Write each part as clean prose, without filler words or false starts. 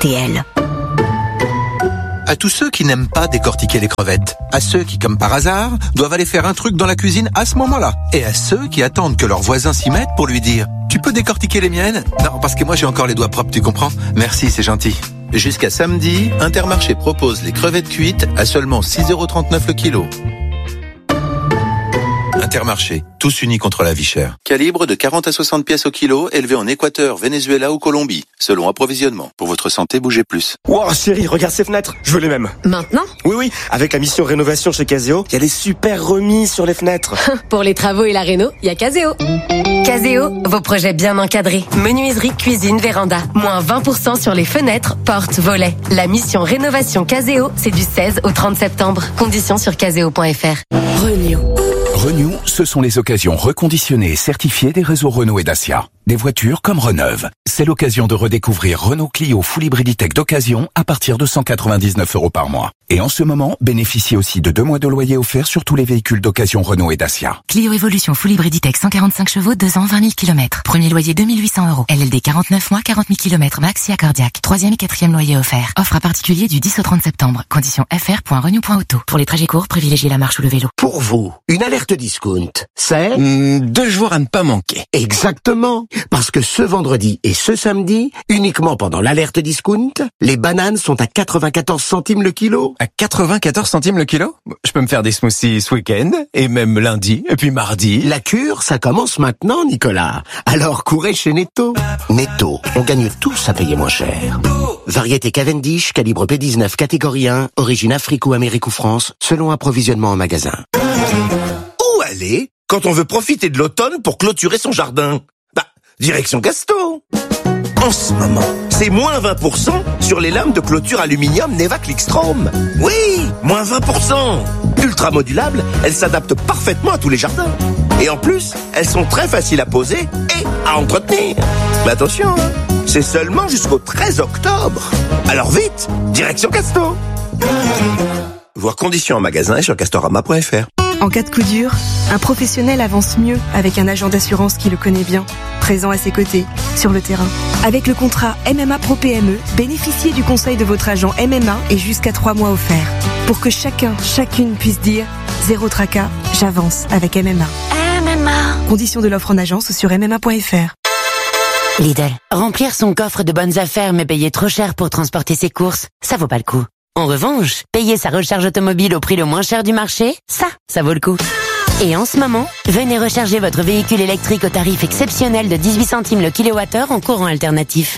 RTL. À tous ceux qui n'aiment pas décortiquer les crevettes, à ceux qui, comme par hasard, doivent aller faire un truc dans la cuisine à ce moment-là, et à ceux qui attendent que leurs voisins s'y mettent pour lui dire « Tu peux décortiquer les miennes ?» Non, parce que moi j'ai encore les doigts propres, tu comprends ? Merci, c'est gentil. Jusqu'à samedi, Intermarché propose les crevettes cuites à seulement 6,39€ le kilo. Intermarché, tous unis contre la vie chère. Calibre de 40 à 60 pièces au kilo, élevé en Équateur, Venezuela ou Colombie. Selon approvisionnement. Pour votre santé, bougez plus. Wow, chérie, regarde ces fenêtres. Je veux les mêmes. Maintenant ? Oui, avec la mission rénovation chez Caseo, il y a des super remises sur les fenêtres. Pour les travaux et la réno, il y a Caseo. Caseo, vos projets bien encadrés. Menuiserie, cuisine, véranda. Moins 20% sur les fenêtres, portes, volets. La mission rénovation Caseo, c'est du 16 au 30 septembre. Conditions sur caseo.fr. Renew, ce sont les occasions reconditionnées et certifiées des réseaux Renault et Dacia. Des voitures comme Reneuve. C'est l'occasion de redécouvrir Renault Clio Full Hybrid Tech d'occasion à partir de 199€ par mois. Et en ce moment, bénéficiez aussi de 2 mois de loyer offert sur tous les véhicules d'occasion Renault et Dacia. Clio Evolution Full Hybrid Tech 145 chevaux, 2 ans, 20 000 km. Premier loyer 2800€. LLD 49 mois, 40 000 km max et accordiaque. 3e et 4e loyer offert. Offre à particulier du 10 au 30 septembre. Conditions fr.renew.auto. Pour les trajets courts, privilégiez la marche ou le vélo. Pour vous, une alerte discount, c'est 2 jours à ne pas manquer. Exactement. Parce que ce vendredi et ce samedi, uniquement pendant l'alerte discount, les bananes sont à 94 centimes le kilo. À 94 centimes le kilo ? Je peux me faire des smoothies ce week-end, et même lundi, et puis mardi. La cure, ça commence maintenant, Nicolas. Alors courez chez Netto. Netto, on gagne tous à payer moins cher. Variété Cavendish, calibre P19, catégorie 1, origine Afrique ou Amérique ou France, selon approvisionnement en magasin. Où aller quand on veut profiter de l'automne pour clôturer son jardin ? Direction Casto. En ce moment, c'est moins 20% sur les lames de clôture aluminium Neva Clickstrom. Oui, moins 20%. Ultra modulables, elles s'adaptent parfaitement à tous les jardins. Et en plus, elles sont très faciles à poser et à entretenir. Mais attention, c'est seulement jusqu'au 13 octobre. Alors vite, direction Casto. Voir conditions en magasin et sur castorama.fr. En cas de coup dur, un professionnel avance mieux avec un agent d'assurance qui le connaît bien, présent à ses côtés, sur le terrain. Avec le contrat MMA Pro PME, bénéficiez du conseil de votre agent MMA et jusqu'à 3 mois offerts. Pour que chacune puisse dire « Zéro tracas, j'avance avec MMA ». Conditions de l'offre en agence sur MMA.fr. Lidl. Remplir son coffre de bonnes affaires mais payer trop cher pour transporter ses courses, ça vaut pas le coup. En revanche, payer sa recharge automobile au prix le moins cher du marché, ça vaut le coup. Et en ce moment, venez recharger votre véhicule électrique au tarif exceptionnel de 18 centimes le kilowattheure en courant alternatif.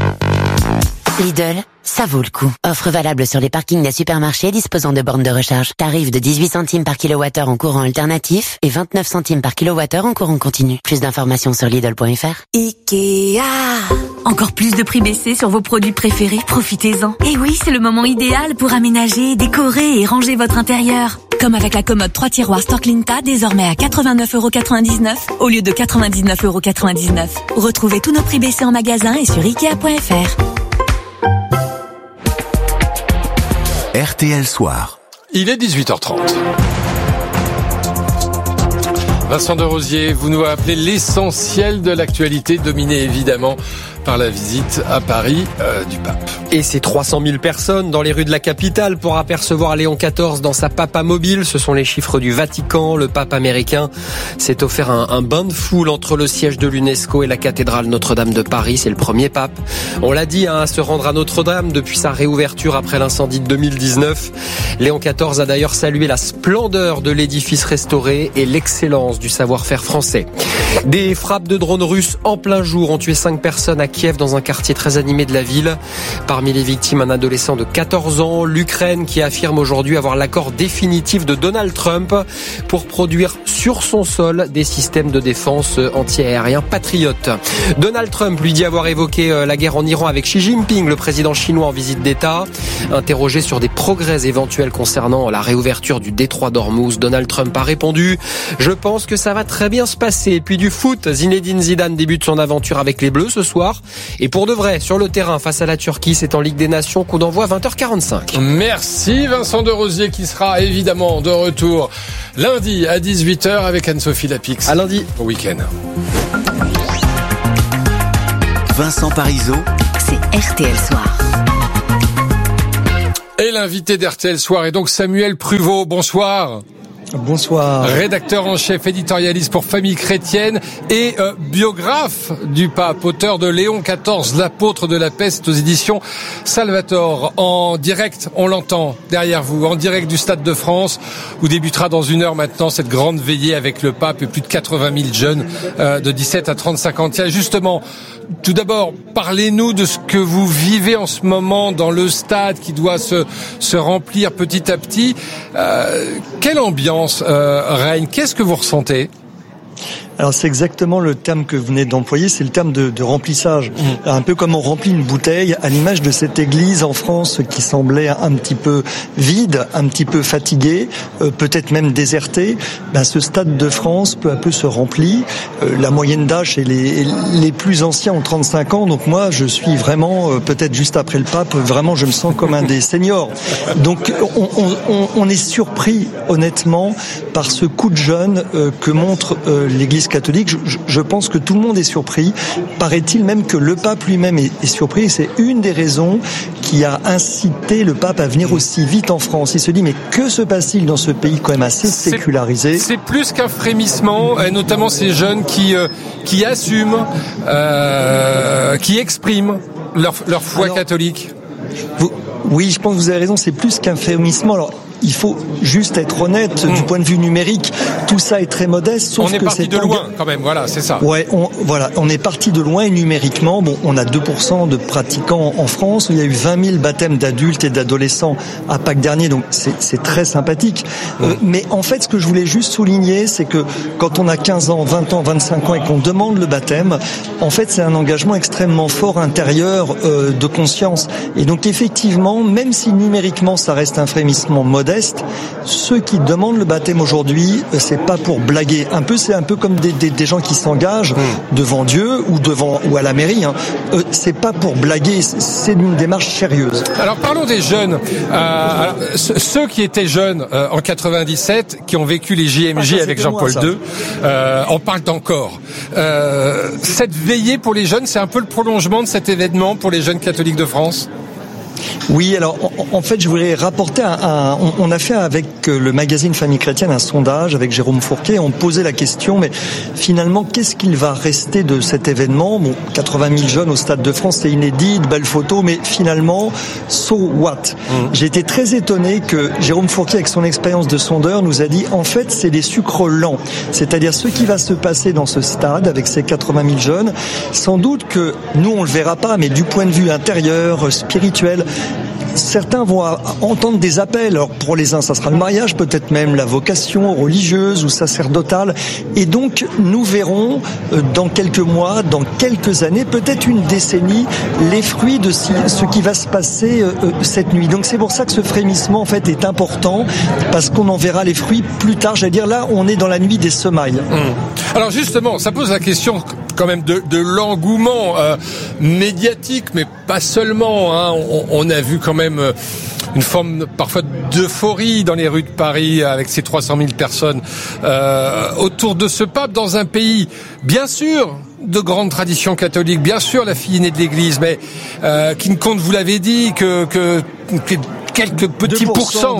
Lidl, ça vaut le coup. Offre valable sur les parkings des supermarchés disposant de bornes de recharge. Tarif de 18 centimes par kilowattheure en courant alternatif et 29 centimes par kilowattheure en courant continu. Plus d'informations sur Lidl.fr. Ikea. Encore plus de prix baissés sur vos produits préférés, profitez-en. Et oui, c'est le moment idéal pour aménager, décorer et ranger votre intérieur. Comme avec la commode 3 tiroirs Storklinta, désormais à 89,99€ au lieu de 99,99€. Retrouvez tous nos prix baissés en magasin et sur Ikea.fr. RTL Soir. Il est 18h30. Vincent Derosier, vous nous appelez l'essentiel de l'actualité, dominé évidemment par la visite à Paris du pape. Et ces 300 000 personnes dans les rues de la capitale pour apercevoir Léon XIV dans sa papamobile. Ce sont les chiffres du Vatican. Le pape américain s'est offert un bain de foule entre le siège de l'UNESCO et la cathédrale Notre-Dame de Paris. C'est le premier pape, on l'a dit, à se rendre à Notre-Dame depuis sa réouverture après l'incendie de 2019. Léon XIV a d'ailleurs salué la splendeur de l'édifice restauré et l'excellence du savoir-faire français. Des frappes de drones russes en plein jour ont tué 5 personnes à Kiev dans un quartier très animé de la ville. Parmi les victimes, un adolescent de 14 ans. L'Ukraine qui affirme aujourd'hui avoir l'accord définitif de Donald Trump pour produire sur son sol des systèmes de défense anti-aériens patriotes. Donald Trump lui dit avoir évoqué la guerre en Iran avec Xi Jinping, le président chinois en visite d'État. Interrogé sur des progrès éventuels concernant la réouverture du détroit d'Ormuz, Donald Trump a répondu « Je pense que ça va très bien se passer ». Et puis du foot, Zinedine Zidane débute son aventure avec les Bleus ce soir. Et pour de vrai, sur le terrain face à la Turquie, c'est en Ligue des Nations, coup d'envoi 20h45. Merci Vincent Derosier qui sera évidemment de retour lundi à 18h avec Anne-Sophie Lapix. À lundi. Bon week-end. Vincent Parisot, c'est RTL Soir. Et l'invité d'RTL Soir est donc Samuel Pruvot. Bonsoir. Bonsoir. Rédacteur en chef, éditorialiste pour Famille Chrétienne et biographe du pape, auteur de Léon XIV, l'apôtre de la paix, aux éditions Salvator. En direct, on l'entend derrière vous, en direct du Stade de France, où débutera dans 1 heure maintenant cette grande veillée avec le pape et plus de 80 000 jeunes de 17 à 35 ans. Tiens, justement, tout d'abord, parlez-nous de ce que vous vivez en ce moment dans le stade qui doit se remplir petit à petit. Quelle ambiance règne? Qu'est-ce que vous ressentez? Alors c'est exactement le terme que vous venez d'employer, c'est le terme de remplissage. Un peu comme on remplit une bouteille, à l'image de cette église en France qui semblait un petit peu vide, un petit peu fatiguée, peut-être même désertée. Ce Stade de France peu à peu se remplit. La moyenne d'âge chez les plus anciens ont 35 ans, donc moi je suis vraiment, peut-être juste après le pape, vraiment je me sens comme un des seniors. Donc on est surpris honnêtement par ce coup de jeune que montre l'Église catholique. Je pense que tout le monde est surpris. Paraît-il même que le pape lui-même est surpris. C'est une des raisons qui a incité le pape à venir aussi vite en France. Il se dit, mais que se passe-t-il dans ce pays quand même assez sécularisé? C'est plus qu'un frémissement, et notamment ces jeunes qui assument, qui expriment leur foi catholique. Oui, je pense que vous avez raison, c'est plus qu'un frémissement. Alors, il faut juste être honnête, du point de vue numérique, tout ça est très modeste. Sauf on est parti de loin, quand même, voilà, c'est ça. Ouais, on est parti de loin et numériquement, on a 2% de pratiquants en France. Il y a eu 20 000 baptêmes d'adultes et d'adolescents à Pâques dernier, donc c'est très sympathique. Mais en fait, ce que je voulais juste souligner, c'est que quand on a 15 ans, 20 ans, 25 ans et qu'on demande le baptême, en fait, c'est un engagement extrêmement fort intérieur de conscience. Et donc, effectivement, même si numériquement, ça reste un frémissement modeste, ceux qui demandent le baptême aujourd'hui, c'est pas pour blaguer. C'est un peu comme des gens qui s'engagent devant Dieu ou à la mairie. C'est pas pour blaguer, c'est une démarche sérieuse. Alors parlons des jeunes. Ceux qui étaient jeunes en 97, qui ont vécu les JMJ avec Jean-Paul II, en parlent encore. Cette veillée pour les jeunes, c'est un peu le prolongement de cet événement pour les jeunes catholiques de France? Oui, alors en fait, je voulais rapporter on a fait avec le magazine Famille Chrétienne un sondage avec Jérôme Fourquet. On posait la question, mais finalement, qu'est-ce qu'il va rester de cet événement? 80 000 jeunes au Stade de France, c'est inédit, de belles photos, mais finalement, so what? J'ai été très étonné que Jérôme Fourquet, avec son expérience de sondeur, nous a dit, en fait, c'est des sucres lents. C'est-à-dire ce qui va se passer dans ce stade avec ces 80 000 jeunes. Sans doute que nous, on le verra pas, mais du point de vue intérieur, spirituel, certains vont entendre des appels. Alors pour les uns, ça sera le mariage, peut-être même la vocation religieuse ou sacerdotale. Et donc, nous verrons dans quelques mois, dans quelques années, peut-être une décennie, les fruits de ce qui va se passer cette nuit. Donc c'est pour ça que ce frémissement, en fait, est important, parce qu'on en verra les fruits plus tard. J'allais dire, là, on est dans la nuit des semailles. Alors justement, ça pose la question quand même de l'engouement médiatique, mais pas seulement. On a vu quand même une forme parfois d'euphorie dans les rues de Paris avec ces 300 000 personnes autour de ce pape dans un pays, bien sûr, de grande tradition catholique, bien sûr la fille aînée de l'Église, mais qui ne compte, vous l'avez dit, que quelques petits pourcents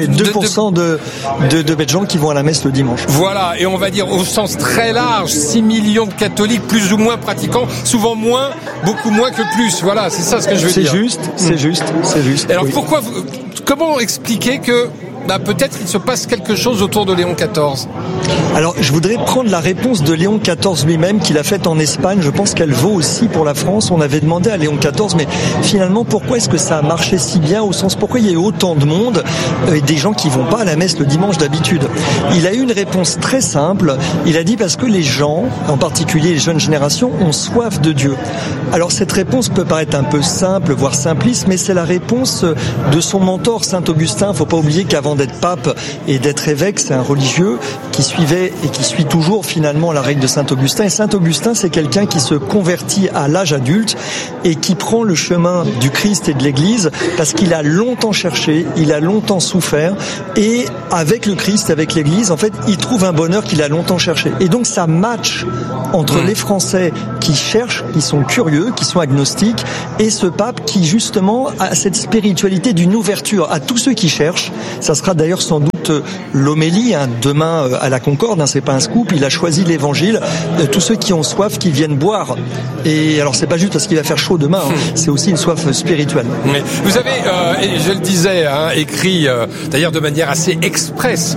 de gens qui vont à la messe le dimanche. Voilà, et on va dire au sens très large, 6 millions de catholiques plus ou moins pratiquants, souvent moins, beaucoup moins que plus. Voilà, c'est ça ce que je veux dire. C'est juste. Alors comment expliquer que peut-être il se passe quelque chose autour de Léon XIV? Alors, je voudrais prendre la réponse de Léon XIV lui-même, qu'il a faite en Espagne. Je pense qu'elle vaut aussi pour la France. On avait demandé à Léon XIV, mais finalement, pourquoi est-ce que ça a marché si bien, au sens pourquoi il y a eu autant de monde et des gens qui vont pas à la messe le dimanche d'habitude? Il a eu une réponse très simple. Il a dit parce que les gens, en particulier les jeunes générations, ont soif de Dieu. Alors, cette réponse peut paraître un peu simple, voire simpliste, mais c'est la réponse de son mentor, Saint Augustin. Faut pas oublier qu'avant d'être pape et d'être évêque, c'est un religieux qui suivait et qui suit toujours finalement la règle de Saint Augustin. Et Saint Augustin, c'est quelqu'un qui se convertit à l'âge adulte et qui prend le chemin du Christ et de l'Église parce qu'il a longtemps cherché, il a longtemps souffert et avec le Christ, avec l'Église, en fait, il trouve un bonheur qu'il a longtemps cherché. Et donc ça match entre les Français qui cherchent, qui sont curieux, qui sont agnostiques, et ce pape qui justement a cette spiritualité d'une ouverture à tous ceux qui cherchent. Ça sera d'ailleurs sans doute l'homélie demain à la Concorde, c'est pas un scoop, il a choisi l'évangile, tous ceux qui ont soif, qui viennent boire. Et alors c'est pas juste parce qu'il va faire chaud demain, c'est aussi une soif spirituelle. Mais vous avez, et je le disais, écrit d'ailleurs de manière assez express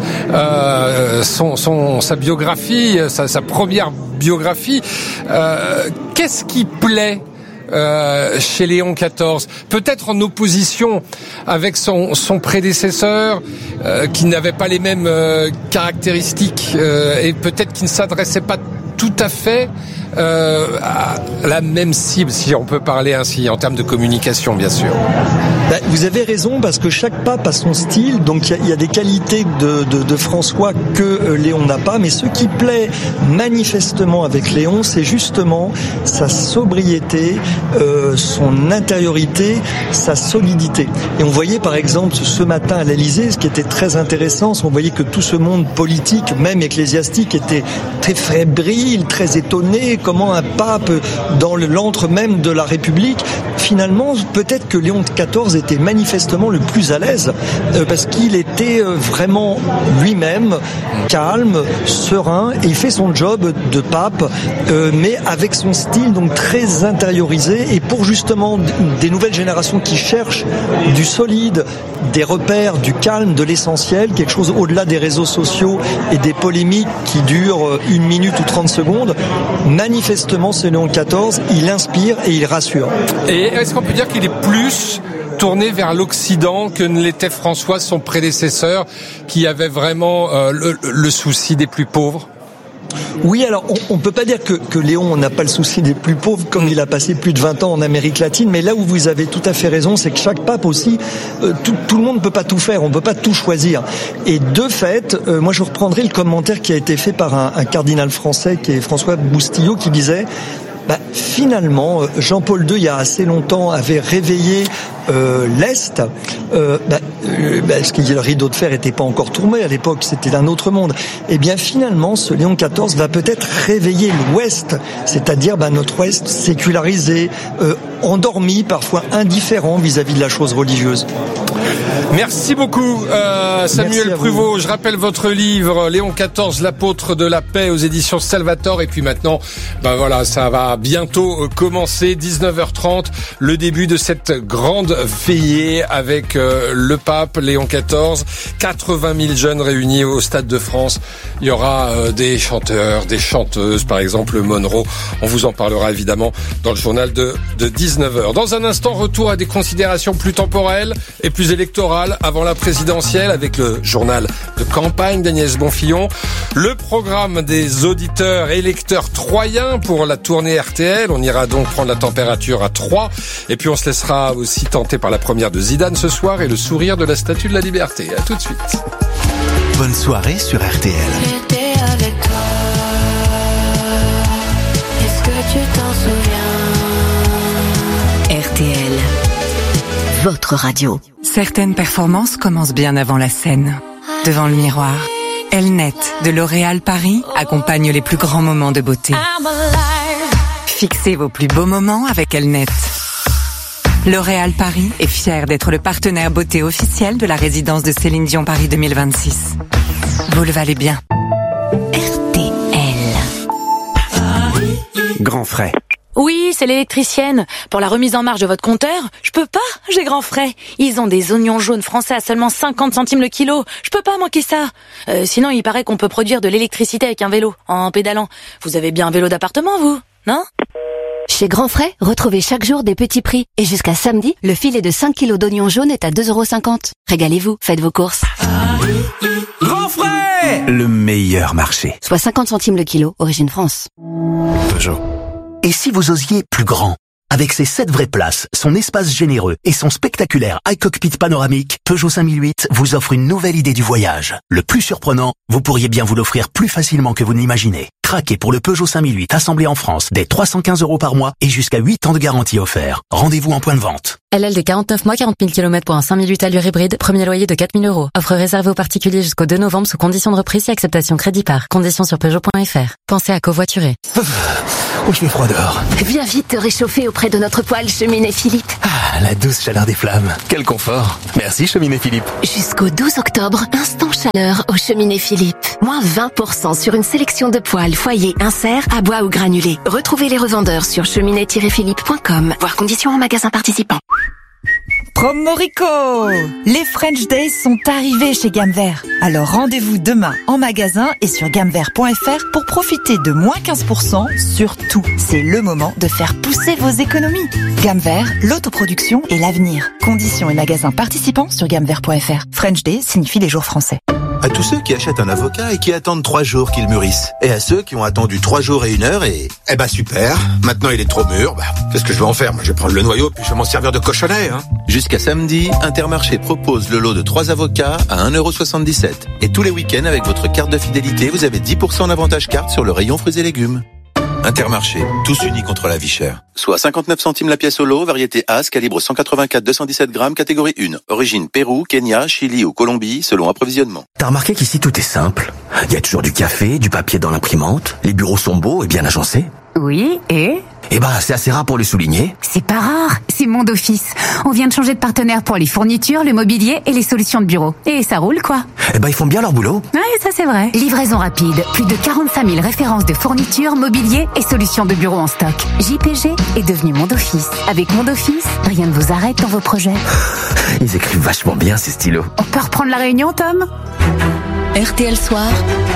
sa biographie, sa première biographie. Qu'est-ce qui plaît chez Léon XIV, peut-être en opposition avec son prédécesseur qui n'avait pas les mêmes caractéristiques et peut-être qui ne s'adressait pas tout à fait à la même cible, si on peut parler ainsi, en termes de communication, bien sûr. Vous avez raison, parce que chaque pape a son style, donc il y a des qualités de François que Léon n'a pas, mais ce qui plaît manifestement avec Léon, c'est justement sa sobriété, son intériorité, sa solidité. Et on voyait par exemple ce matin à l'Élysée, ce qui était très intéressant, on voyait que tout ce monde politique, même ecclésiastique, était très fébrile, très étonné, comment un pape, dans l'antre même de la République, finalement, peut-être que Léon XIV était manifestement le plus à l'aise, parce qu'il était vraiment lui-même, calme, serein, et il fait son job de pape, mais avec son style donc très intériorisé, et pour justement des nouvelles générations qui cherchent du solide, des repères, du calme, de l'essentiel, quelque chose au-delà des réseaux sociaux et des polémiques qui durent 1 minute ou 30 secondes. Manifestement, ce Léon XIV, il inspire et il rassure. Et est-ce qu'on peut dire qu'il est plus tourné vers l'Occident que ne l'était François, son prédécesseur, qui avait vraiment le souci des plus pauvres ? Oui, alors on peut pas dire que Léon n'a pas le souci des plus pauvres, comme il a passé plus de 20 ans en Amérique latine, mais là où vous avez tout à fait raison, c'est que chaque pape aussi, tout le monde ne peut pas tout faire, on ne peut pas tout choisir. Et de fait, moi je reprendrai le commentaire qui a été fait par un cardinal français, qui est François Boustillot, qui disait... finalement, Jean-Paul II, il y a assez longtemps, avait réveillé l'Est, parce que le rideau de fer n'était pas encore tourné à l'époque, c'était un autre monde. Et bien finalement, ce Léon XIV va peut-être réveiller l'Ouest, c'est-à-dire notre Ouest sécularisé, endormi, parfois indifférent vis-à-vis de la chose religieuse. Merci beaucoup Samuel Pruvot. Je rappelle votre livre Léon XIV, l'apôtre de la paix, aux éditions Salvator. Et puis maintenant, voilà, ça va bientôt commencer, 19h30, le début de cette grande veillée avec le pape Léon XIV, 80 000 jeunes réunis au Stade de France. Il y aura des chanteurs, des chanteuses, par exemple Monroe. On vous en parlera évidemment dans le journal de 19h. Dans un instant, retour à des considérations plus temporelles et plus électorales avant la présidentielle avec le journal de campagne d'Agnès Bonfillon, le programme des auditeurs et lecteurs troyens pour la tournée RTL. On ira donc prendre la température à 3 et puis on se laissera aussi tenter par la première de Zidane ce soir et le sourire de la Statue de la Liberté. À tout de suite. Bonne soirée sur RTL. J'étais avec toi. Est-ce que tu t'en souviens? RTL, votre radio. Certaines performances commencent bien avant la scène. Devant le miroir, Elnet de L'Oréal Paris accompagne les plus grands moments de beauté. Fixez vos plus beaux moments avec Elnet. L'Oréal Paris est fier d'être le partenaire beauté officiel de la résidence de Céline Dion Paris 2026. Vous le valez bien. RTL. Grand frais. Oui, c'est l'électricienne. Pour la remise en marche de votre compteur, je peux pas, j'ai grand frais. Ils ont des oignons jaunes français à seulement 50 centimes le kilo. Je peux pas manquer ça. Sinon, il paraît qu'on peut produire de l'électricité avec un vélo, en pédalant. Vous avez bien un vélo d'appartement, vous, non ? Chez Grand Frais, retrouvez chaque jour des petits prix. Et jusqu'à samedi, le filet de 5 kilos d'oignons jaunes est à 2,50 €. Régalez-vous, faites vos courses. Grand frais, le meilleur marché. Soit 50 centimes le kilo, origine France. Peugeot. Et si vous osiez plus grand? Avec ses 7 vraies places, son espace généreux et son spectaculaire iCockpit panoramique, Peugeot 5008 vous offre une nouvelle idée du voyage. Le plus surprenant, vous pourriez bien vous l'offrir plus facilement que vous ne l'imaginez. Craquez pour le Peugeot 5008 assemblé en France dès 315 € par mois et jusqu'à 8 ans de garantie offert. Rendez-vous en point de vente. LL de 49 mois, 40 000 km pour un 5008 allure hybride, premier loyer de 4 000 €. Offre réservée aux particuliers jusqu'au 2 novembre sous condition de reprise et acceptation crédit par. Conditions sur Peugeot.fr. Pensez à covoiturer. Oh, je fais froid dehors. Viens vite te réchauffer auprès de notre poêle Cheminée Philippe. Ah, la douce chaleur des flammes. Quel confort. Merci Cheminée Philippe. Jusqu'au 12 octobre, instant chaleur au Cheminée Philippe. Moins 20% sur une sélection de poêles, foyers, inserts, à bois ou granulés. Retrouvez les revendeurs sur cheminée-philippe.com. Voir conditions en magasin participant. Promo Rico! Les French Days sont arrivés chez Gamme Vert. Alors rendez-vous demain en magasin et sur gammevert.fr pour profiter de moins 15% sur tout. C'est le moment de faire pousser vos économies. Gamme Vert, l'autoproduction et l'avenir. Conditions et magasins participants sur gammevert.fr. French Days signifie les jours français. À tous ceux qui achètent un avocat et qui attendent 3 jours qu'il mûrisse. Et à ceux qui ont attendu 3 jours et 1 heure et... Eh ben super, maintenant il est trop mûr, qu'est-ce que je vais en faire? Moi je vais prendre le noyau puis je vais m'en servir de cochonnet, hein. Jusqu'à samedi, Intermarché propose le lot de 3 avocats à 1,77 €. Et tous les week-ends avec votre carte de fidélité, vous avez 10% d'avantage carte sur le rayon fruits et légumes. Intermarché, tous unis contre la vie chère. Soit 59 centimes la pièce au lot, variété As, calibre 184-217 grammes, catégorie 1. Origine Pérou, Kenya, Chili ou Colombie, selon approvisionnement. T'as remarqué qu'ici tout est simple. Il y a toujours du café, du papier dans l'imprimante, les bureaux sont beaux et bien agencés. Oui, et Eh ben, c'est assez rare pour le souligner. c'est pas rare, c'est Monde Office. On vient de changer de partenaire pour les fournitures, le mobilier et les solutions de bureau. Et ça roule, quoi. Eh ben, ils font bien leur boulot. Ouais, ça c'est vrai. Livraison rapide, plus de 45 000 références de fournitures, mobilier et solutions de bureau en stock. JPG est devenu Monde Office. Avec Monde Office, rien ne vous arrête dans vos projets. Ils écrivent vachement bien, ces stylos. On peut reprendre la réunion, Tom ? RTL Soir,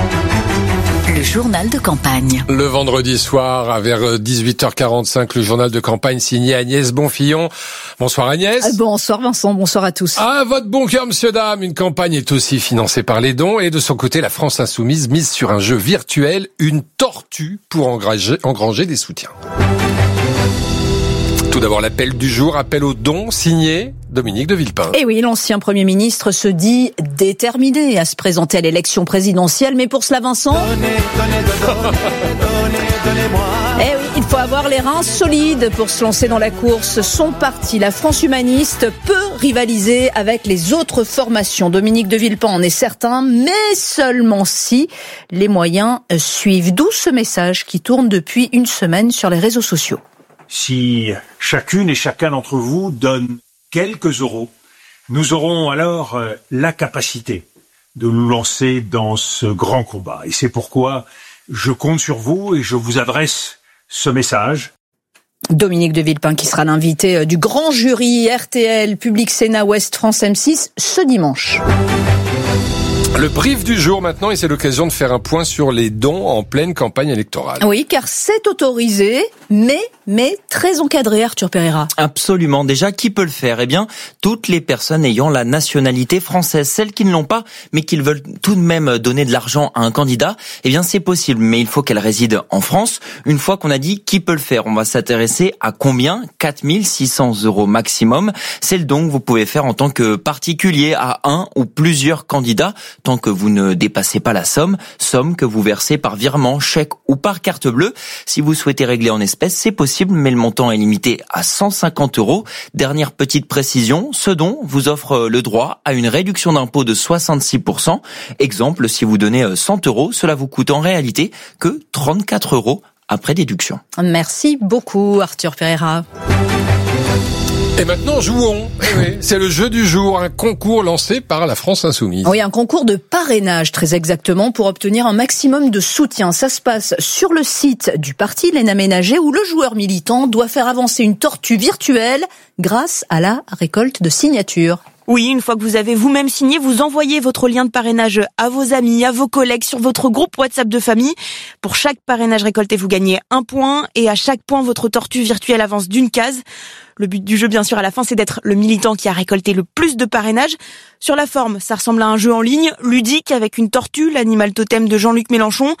le journal de campagne. Le vendredi soir, vers 18h45, le journal de campagne signé Agnès Bonfillon. Bonsoir Agnès. Bonsoir Vincent, bonsoir à tous. À votre bon cœur, monsieur, dame. Une campagne est aussi financée par les dons. Et de son côté, la France Insoumise mise sur un jeu virtuel, une tortue, pour engranger des soutiens. Tout d'abord, l'appel du jour, appel aux dons, signé Dominique de Villepin. Et oui, l'ancien Premier ministre se dit déterminé à se présenter à l'élection présidentielle. Mais pour cela, Vincent... Eh oui, il faut avoir les reins solides pour se lancer dans la course. Son parti, la France humaniste, peut rivaliser avec les autres formations. Dominique de Villepin en est certain, mais seulement si les moyens suivent. D'où ce message qui tourne depuis une semaine sur les réseaux sociaux. Si chacune et chacun d'entre vous donne quelques euros, nous aurons alors la capacité de nous lancer dans ce grand combat. Et c'est pourquoi je compte sur vous et je vous adresse ce message. Dominique de Villepin qui sera l'invité du grand jury RTL Public Sénat Ouest France M6 ce dimanche. Le brief du jour maintenant, et c'est l'occasion de faire un point sur les dons en pleine campagne électorale. Oui, car c'est autorisé, mais très encadré, Arthur Pereira. Absolument. Déjà, qui peut le faire? Eh bien, toutes les personnes ayant la nationalité française. Celles qui ne l'ont pas, mais qui veulent tout de même donner de l'argent à un candidat, eh bien, c'est possible. Mais il faut qu'elle réside en France. Une fois qu'on a dit qui peut le faire, on va s'intéresser à combien? 4 600 € maximum. C'est le don que vous pouvez faire en tant que particulier à un ou plusieurs candidats, tant que vous ne dépassez pas la somme que vous versez par virement, chèque ou par carte bleue. Si vous souhaitez régler en espèces, c'est possible, mais le montant est limité à 150 €. Dernière petite précision, ce don vous offre le droit à une réduction d'impôt de 66%. Exemple, si vous donnez 100 €, cela vous coûte en réalité que 34 € après déduction. Merci beaucoup, Arthur Pereira. Et maintenant, jouons. Eh oui, c'est le jeu du jour, un concours lancé par la France Insoumise. Oui, un concours de parrainage, très exactement, pour obtenir un maximum de soutien. Ça se passe sur le site du parti L'Aine Aménagée, où le joueur militant doit faire avancer une tortue virtuelle grâce à la récolte de signatures. Oui, une fois que vous avez vous-même signé, vous envoyez votre lien de parrainage à vos amis, à vos collègues, sur votre groupe WhatsApp de famille. Pour chaque parrainage récolté, vous gagnez 1 point et à chaque point, votre tortue virtuelle avance d'une case. Le but du jeu, bien sûr, à la fin, c'est d'être le militant qui a récolté le plus de parrainages. Sur la forme, ça ressemble à un jeu en ligne, ludique, avec une tortue, l'animal totem de Jean-Luc Mélenchon.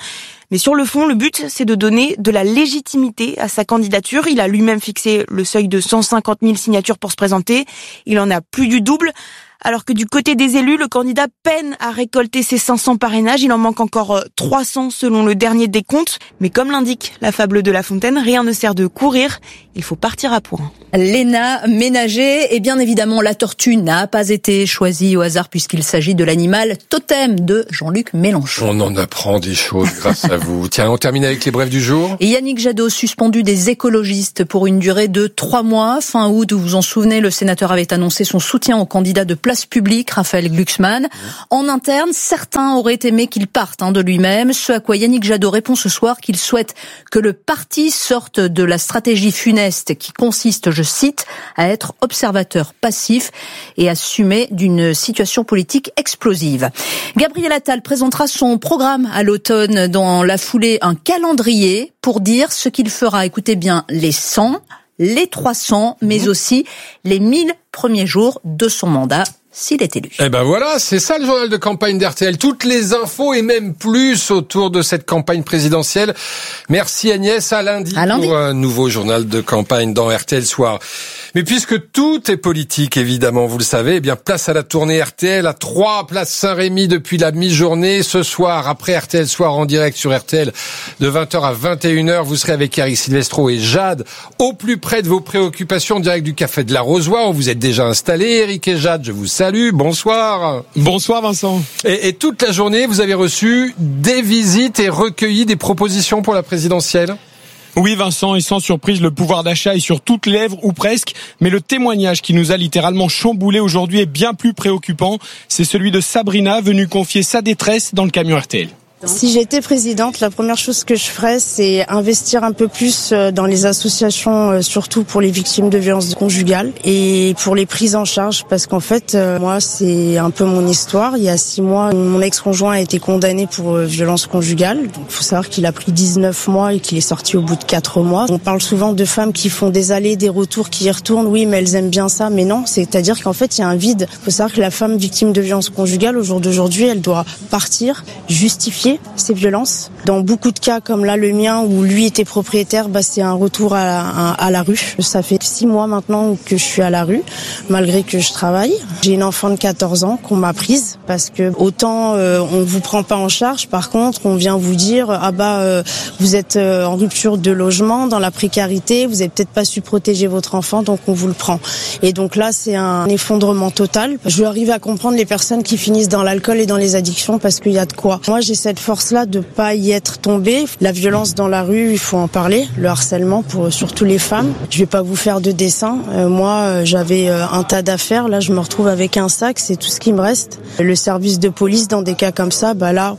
Mais sur le fond, le but, c'est de donner de la légitimité à sa candidature. Il a lui-même fixé le seuil de 150 000 signatures pour se présenter. Il en a plus du double. Alors que du côté des élus, le candidat peine à récolter ses 500 parrainages. Il en manque encore 300 selon le dernier décompte. Mais comme l'indique la fable de La Fontaine, rien ne sert de courir, il faut partir à point. Léna Ménager, et bien évidemment la tortue n'a pas été choisie au hasard puisqu'il s'agit de l'animal totem de Jean-Luc Mélenchon. On en apprend des choses grâce à vous. Tiens, on termine avec les brèves du jour. Et Yannick Jadot suspendu des écologistes pour une durée de 3 mois. Fin août, vous vous en souvenez, le sénateur avait annoncé son soutien au candidat de Place Publique, Raphaël Glucksmann. En interne, certains auraient aimé qu'il parte de lui-même, ce à quoi Yannick Jadot répond ce soir qu'il souhaite que le parti sorte de la stratégie funeste qui consiste, je cite, à être observateur passif et assumé d'une situation politique explosive. Gabriel Attal présentera son programme à l'automne, dans la foulée un calendrier pour dire ce qu'il fera. Écoutez bien, les 100, les 300, mais aussi les 1000 premiers jours de son mandat, s'il est élu. Eh ben voilà, c'est ça le journal de campagne d'RTL. Toutes les infos et même plus autour de cette campagne présidentielle. Merci Agnès, à lundi pour un nouveau journal de campagne dans RTL Soir. Mais puisque tout est politique, évidemment, vous le savez, eh bien place à la tournée RTL à 3 place Saint-Rémy depuis la mi-journée. Ce soir, après RTL Soir en direct sur RTL de 20h à 21h, vous serez avec Eric Silvestro et Jade au plus près de vos préoccupations en direct du Café de l'Arrosoir. Vous êtes déjà installés, Eric et Jade, je vous salue. Bonsoir. Bonsoir Vincent. Et toute la journée, vous avez reçu des visites et recueilli des propositions pour la présidentielle ? Oui Vincent, et sans surprise, le pouvoir d'achat est sur toutes lèvres ou presque, mais le témoignage qui nous a littéralement chamboulé aujourd'hui est bien plus préoccupant. C'est celui de Sabrina, venue confier sa détresse dans le camion RTL. Si j'étais présidente, la première chose que je ferais, c'est investir un peu plus dans les associations, surtout pour les victimes de violences conjugales et pour les prises en charge, parce qu'en fait, moi, c'est un peu mon histoire. Il y a 6 mois, mon ex-conjoint a été condamné pour violences conjugales. Donc, faut savoir qu'il a pris 19 mois et qu'il est sorti au bout de 4 mois. On parle souvent de femmes qui font des allers, des retours, qui y retournent. Oui, mais elles aiment bien ça. Mais non, c'est-à-dire qu'en fait, il y a un vide. Faut savoir que la femme victime de violences conjugales, au jour d'aujourd'hui, elle doit partir, justifier ces violences. Dans beaucoup de cas, comme là le mien, où lui était propriétaire, c'est un retour à la rue. Ça fait 6 mois maintenant que je suis à la rue, malgré que je travaille. J'ai une enfant de 14 ans qu'on m'a prise, parce que autant on vous prend pas en charge, par contre on vient vous dire vous êtes en rupture de logement, dans la précarité, vous avez peut-être pas su protéger votre enfant, donc on vous le prend. Et donc là c'est un effondrement total. Je veux arriver à comprendre les personnes qui finissent dans l'alcool et dans les addictions, parce qu'il y a de quoi. Moi j'ai cette force-là de pas y être tombée. La violence dans la rue, il faut en parler. Le harcèlement pour surtout les femmes. Je vais pas vous faire de dessin. Moi, j'avais un tas d'affaires. Là, je me retrouve avec un sac. C'est tout ce qui me reste. Le service de police, dans des cas comme ça,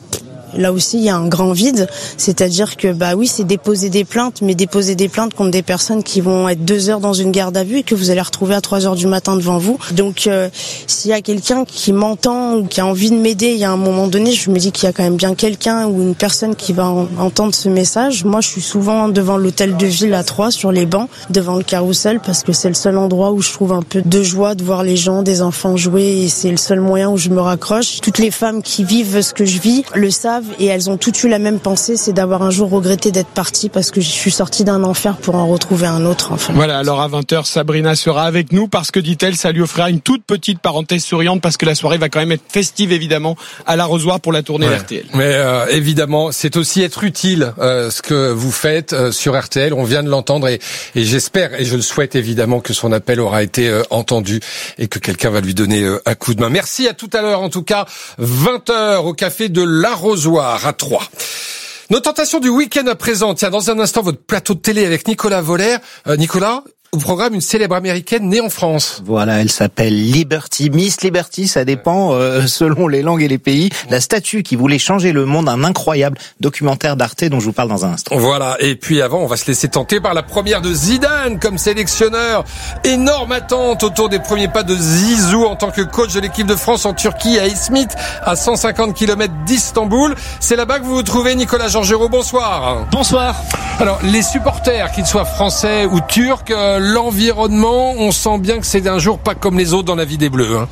là aussi, il y a un grand vide. C'est-à-dire que, oui, c'est déposer des plaintes, mais déposer des plaintes contre des personnes qui vont être 2 heures dans une garde à vue et que vous allez retrouver à 3 heures du matin devant vous. Donc, s'il y a quelqu'un qui m'entend ou qui a envie de m'aider, il y a un moment donné, je me dis qu'il y a quand même bien quelqu'un ou une personne qui va entendre ce message. Moi, je suis souvent devant l'hôtel de ville à Troyes, sur les bancs, devant le carrousel, parce que c'est le seul endroit où je trouve un peu de joie de voir les gens, des enfants jouer, et c'est le seul moyen où je me raccroche. Toutes les femmes qui vivent ce que je vis le savent. Et elles ont toutes eu la même pensée, c'est d'avoir un jour regretté d'être partie, parce que je suis sortie d'un enfer pour en retrouver un autre. Enfin. Voilà, alors à 20h, Sabrina sera avec nous parce que, dit-elle, ça lui offrira une toute petite parenthèse souriante, parce que la soirée va quand même être festive, évidemment, à l'Arrosoir pour la tournée RTL. Mais évidemment, c'est aussi être utile ce que vous faites sur RTL. On vient de l'entendre et j'espère et je le souhaite évidemment que son appel aura été entendu et que quelqu'un va lui donner un coup de main. Merci, à tout à l'heure en tout cas, 20h au Café de l'Arrosoir à Troyes. Nos tentations du week-end à présent. Tiens, dans un instant, votre plateau de télé avec Nicolas Voller. Nicolas, au programme, une célèbre américaine née en France. Voilà, elle s'appelle Liberty. Miss Liberty, ça dépend selon les langues et les pays. La statue qui voulait changer le monde, un incroyable documentaire d'Arte dont je vous parle dans un instant. Voilà, et puis avant, on va se laisser tenter par la première de Zidane comme sélectionneur. Énorme attente autour des premiers pas de Zizou en tant que coach de l'équipe de France en Turquie, à Izmit, à 150 km d'Istanbul. C'est là-bas que vous vous trouvez, Nicolas Georgerot. Bonsoir. Bonsoir. Alors, les supporters, qu'ils soient français ou turcs, l'environnement, on sent bien que c'est un jour pas comme les autres dans la vie des Bleus.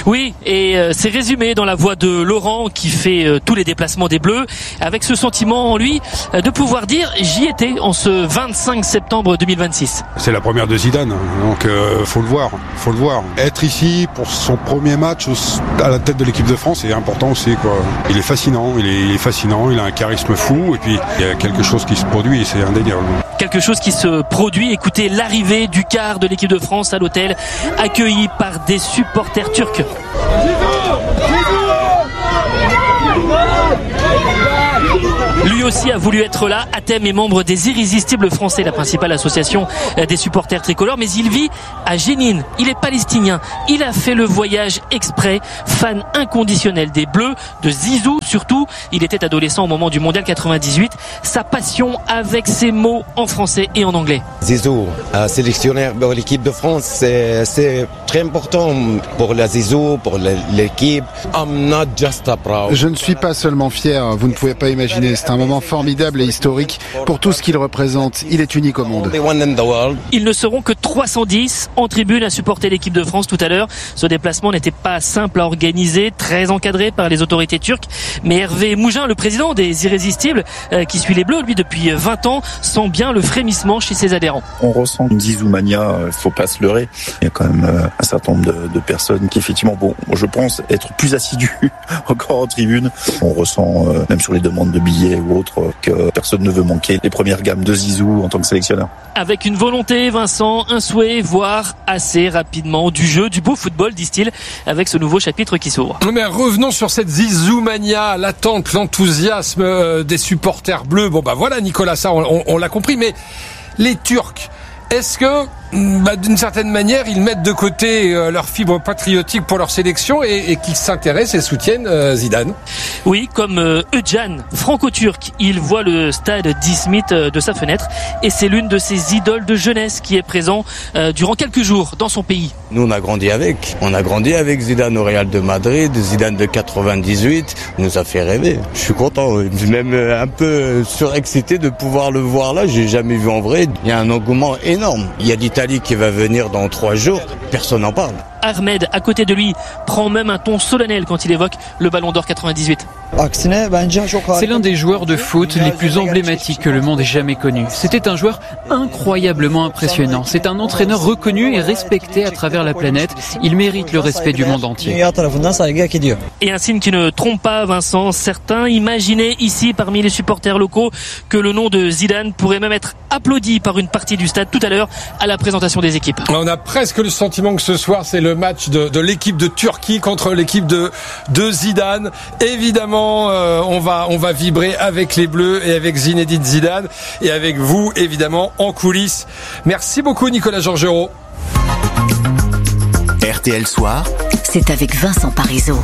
Oui, et c'est résumé dans la voix de Laurent qui fait tous les déplacements des Bleus, avec ce sentiment en lui de pouvoir dire « j'y étais en ce 25 septembre 2026 ». C'est la première de Zidane, donc faut le voir. Être ici pour son premier match à la tête de l'équipe de France, c'est important aussi, quoi. Il est fascinant, il a un charisme fou, et puis il y a quelque chose qui se produit et c'est indéniable. Quelque chose qui se produit, écoutez l'arrivée du quart de l'équipe de France à l'hôtel, accueilli par des supporters turcs. Lui aussi a voulu être là. Hatem est membre des Irrésistibles Français, la principale association des supporters tricolores, mais il vit à Jénine. Il est palestinien. Il a fait le voyage exprès, fan inconditionnel des Bleus, de Zizou surtout. Il était adolescent au moment du Mondial 98. Sa passion avec ses mots en français et en anglais. Zizou, sélectionneur de l'équipe de France, c'est très important pour la Zizou, pour l'équipe. I'm not just a proud. Je ne suis pas seulement fier, vous ne pouvez pas imaginer. C'est un moment formidable et historique pour tout ce qu'il représente. Il est unique au monde. Ils ne seront que 310 en tribune à supporter l'équipe de France tout à l'heure. Ce déplacement n'était pas simple à organiser, très encadré par les autorités turques. Mais Hervé Mougin, le président des Irrésistibles, qui suit les Bleus, lui, depuis 20 ans, sent bien le frémissement chez ses adhérents. On ressent une Zizoumania, faut pas se leurrer. Il y a quand même un certain nombre de personnes qui, effectivement, je pense être plus assidus encore en tribune. On ressent, même sur les demandes de billets ou autres, que personne ne veut manquer les premières gammes de Zizou en tant que sélectionneur. Avec une volonté, Vincent, un souhait, voire assez rapidement du jeu, du beau football, disent-ils, avec ce nouveau chapitre qui s'ouvre. Mais revenons sur cette Zizoumania, l'attente, l'enthousiasme des supporters bleus. Bon bah voilà Nicolas, ça on l'a compris, mais les Turcs, est-ce que d'une certaine manière, ils mettent de côté leur fibre patriotique pour leur sélection et qu'ils s'intéressent et soutiennent Zidane? Oui, comme Özcan, franco-turc, il voit le stade d'Izmit de sa fenêtre et c'est l'une de ses idoles de jeunesse qui est présent durant quelques jours dans son pays. Nous, on a grandi avec Zidane au Real de Madrid, Zidane de 98, il nous a fait rêver. Je suis content, même un peu surexcité de pouvoir le voir là, j'ai jamais vu en vrai. Il y a un engouement énorme. Il y a l'Italie qui va venir dans 3 jours, personne n'en parle. Ahmed, à côté de lui, prend même un ton solennel quand il évoque le Ballon d'Or 98. C'est l'un des joueurs de foot les plus emblématiques que le monde ait jamais connu. C'était un joueur incroyablement impressionnant. C'est un entraîneur reconnu et respecté à travers la planète. Il mérite le respect du monde entier. Et un signe qui ne trompe pas, Vincent. Certains imaginaient ici, parmi les supporters locaux, que le nom de Zidane pourrait même être applaudi par une partie du stade tout à l'heure à la présentation des équipes. On a presque le sentiment que ce soir, c'est le match de l'équipe de Turquie contre l'équipe de Zidane. Évidemment, on va vibrer avec les Bleus et avec Zinedine Zidane et avec vous, évidemment, en coulisses. Merci beaucoup, Nicolas Georgerot. RTL Soir, c'est avec Vincent Parisot.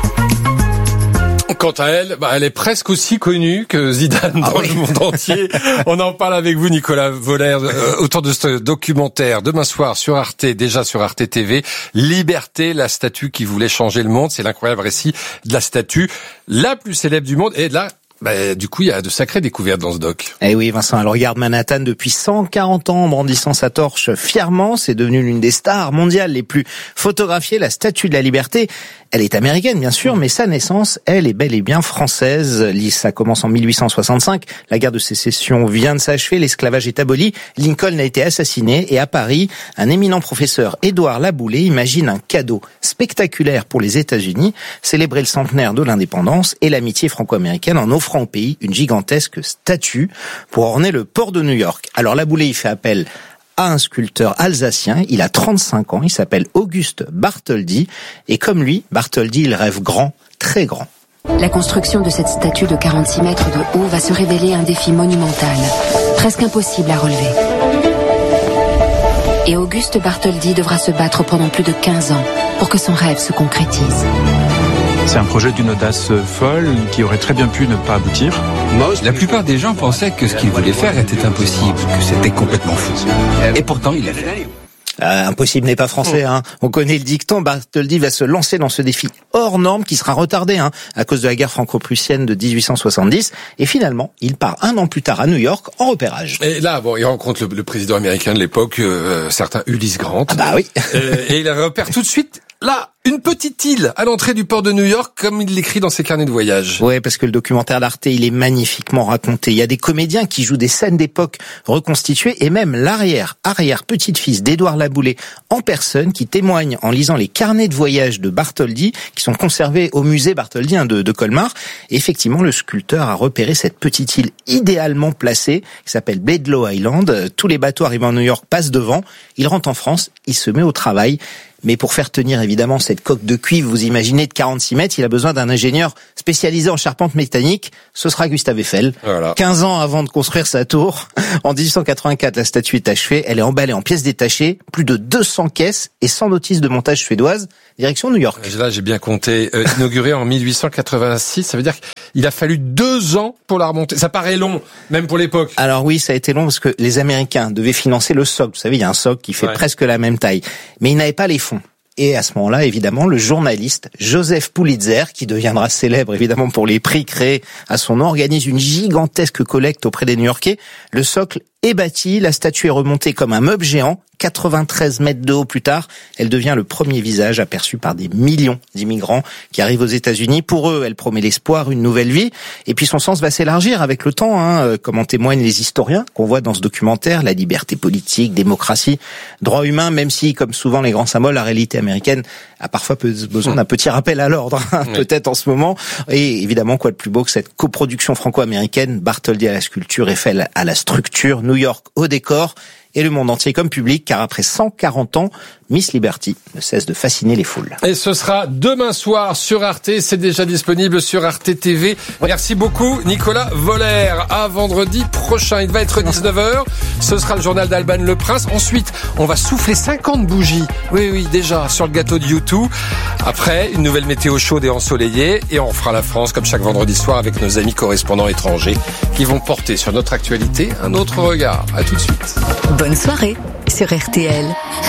Quant à elle, elle est presque aussi connue que Zidane dans le monde entier. On en parle avec vous, Nicolas Voller, autour de ce documentaire demain soir sur Arte, déjà sur Arte TV. Liberté, la statue qui voulait changer le monde. C'est l'incroyable récit de la statue la plus célèbre du monde. Et là, du coup, il y a de sacrées découvertes dans ce doc. Eh oui, Vincent, elle regarde Manhattan depuis 140 ans en brandissant sa torche fièrement. C'est devenu l'une des stars mondiales les plus photographiées, la Statue de la Liberté. Elle est américaine, bien sûr, mais sa naissance, elle est bel et bien française. Ça commence en 1865. La guerre de sécession vient de s'achever. L'esclavage est aboli. Lincoln a été assassiné. Et à Paris, un éminent professeur, Édouard Laboulé, imagine un cadeau spectaculaire pour les États-Unis, célébrer le centenaire de l'indépendance et l'amitié franco-américaine en offrant au pays une gigantesque statue pour orner le port de New York. Alors Laboulé, il fait appel à un sculpteur alsacien, il a 35 ans, il s'appelle Auguste Bartholdi, et comme lui, Bartholdi, il rêve grand, très grand. La construction de cette statue de 46 mètres de haut va se révéler un défi monumental, presque impossible à relever. Et Auguste Bartholdi devra se battre pendant plus de 15 ans pour que son rêve se concrétise. C'est un projet d'une audace folle qui aurait très bien pu ne pas aboutir. La plupart des gens pensaient que ce qu'il voulait faire était impossible, que c'était complètement fou. Et pourtant, il l'a fait. Impossible n'est pas français, hein. On connaît le dicton. Bartholdi va se lancer dans ce défi hors norme qui sera retardé, à cause de la guerre franco-prussienne de 1870. Et finalement, il part 1 an plus tard à New York en repérage. Et là, il rencontre le président américain de l'époque, certain Ulysse Grant. Ah bah oui. Et il repère tout de suite. Là, Une petite île à l'entrée du port de New York, comme il l'écrit dans ses carnets de voyage. Ouais, parce que le documentaire d'Arte, il est magnifiquement raconté. Il y a des comédiens qui jouent des scènes d'époque reconstituées et même l'arrière-petite-fils d'Édouard Laboulé en personne qui témoigne en lisant les carnets de voyage de Bartholdi qui sont conservés au musée Bartholdi de Colmar. Et effectivement, le sculpteur a repéré cette petite île idéalement placée qui s'appelle Bedloe Island. Tous les bateaux arrivant à New York passent devant. Il rentre en France, il se met au travail. Mais pour faire tenir évidemment cette coque de cuivre, vous imaginez, de 46 mètres, il a besoin d'un ingénieur spécialisé en charpente mécanique. Ce sera Gustave Eiffel. Voilà. 15 ans avant de construire sa tour, en 1884, la statue est achevée. Elle est emballée en pièces détachées, plus de 200 caisses et 100 notices de montage suédoises, direction New York. Là, j'ai bien compté. Inaugurée en 1886, ça veut dire qu'il a fallu 2 ans pour la remonter. Ça paraît long, même pour l'époque. Alors oui, ça a été long parce que les Américains devaient financer le socle. Vous savez, il y a un socle qui fait presque la même taille. Mais ils n'avaient pas les fonds. Et à ce moment-là, évidemment, le journaliste Joseph Pulitzer, qui deviendra célèbre évidemment pour les prix créés à son nom, organise une gigantesque collecte auprès des New-Yorkais. Le socle est bâti, la statue est remontée comme un meuble géant. 93 mètres de haut plus tard, elle devient le premier visage aperçu par des millions d'immigrants qui arrivent aux États-Unis. Pour eux, elle promet l'espoir, une nouvelle vie. Et puis son sens va s'élargir avec le temps, comme en témoignent les historiens qu'on voit dans ce documentaire. La liberté politique, démocratie, droits humains, même si, comme souvent les grands symboles, la réalité américaine a parfois besoin d'un petit rappel à l'ordre, peut-être en ce moment. Et évidemment, quoi de plus beau que cette coproduction franco-américaine, Bartholdi à la sculpture, Eiffel à la structure, New York au décor, et le monde entier comme public, car après 140 ans, Miss Liberty ne cesse de fasciner les foules. Et ce sera demain soir sur Arte, c'est déjà disponible sur Arte TV. Merci beaucoup Nicolas Voller. À vendredi prochain, il va être 19h, ce sera le journal d'Alban Le Prince. Ensuite, on va souffler 50 bougies, oui, déjà, sur le gâteau de U2. Après, une nouvelle météo chaude et ensoleillée, et on fera la France comme chaque vendredi soir avec nos amis correspondants étrangers qui vont porter sur notre actualité un autre regard. À tout de suite. Bonne soirée sur RTL.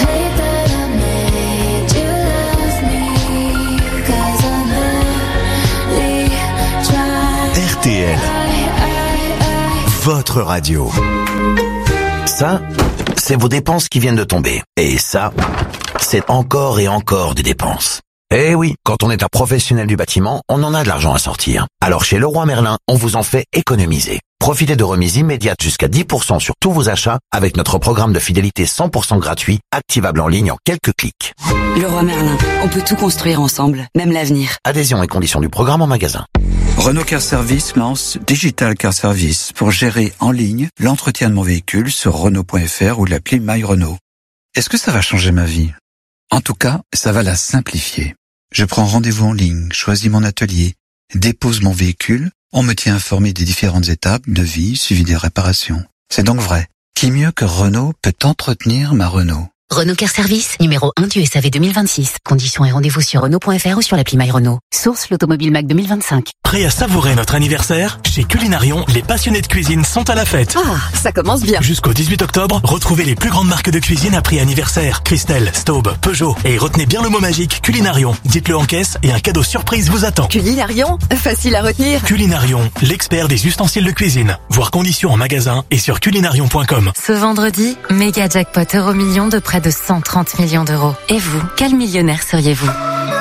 RTL, votre radio. Ça, c'est vos dépenses qui viennent de tomber. Et ça, c'est encore et encore des dépenses. Eh oui, quand on est un professionnel du bâtiment, on en a de l'argent à sortir. Alors chez Leroy Merlin, on vous en fait économiser. Profitez de remises immédiates jusqu'à 10% sur tous vos achats avec notre programme de fidélité 100% gratuit, activable en ligne en quelques clics. Leroy Merlin, on peut tout construire ensemble, même l'avenir. Adhésion et conditions du programme en magasin. Renault Car Service lance Digital Car Service pour gérer en ligne l'entretien de mon véhicule sur Renault.fr ou l'appli My Renault. Est-ce que ça va changer ma vie? En tout cas, ça va la simplifier. Je prends rendez-vous en ligne, choisis mon atelier, dépose mon véhicule, on me tient informé des différentes étapes de vie suivi des réparations. C'est donc vrai. Qui mieux que Renault peut entretenir ma Renault? Renault Car Service, numéro 1 du SAV 2026. Conditions et rendez-vous sur Renault.fr ou sur l'appli My Renault. Source l'Automobile Mac 2025. Prêt à savourer notre anniversaire? Chez Culinarion, les passionnés de cuisine sont à la fête. Ah, ça commence bien. Jusqu'au 18 octobre, retrouvez les plus grandes marques de cuisine à prix anniversaire. Christelle, Staub, Peugeot. Et retenez bien le mot magique Culinarion. Dites-le en caisse et un cadeau surprise vous attend. Culinarion, facile à retenir. Culinarion, l'expert des ustensiles de cuisine. Voir conditions en magasin et sur culinarion.com. Ce vendredi, méga jackpot Euromillions de près de 130 millions d'euros. Et vous, quel millionnaire seriez-vous?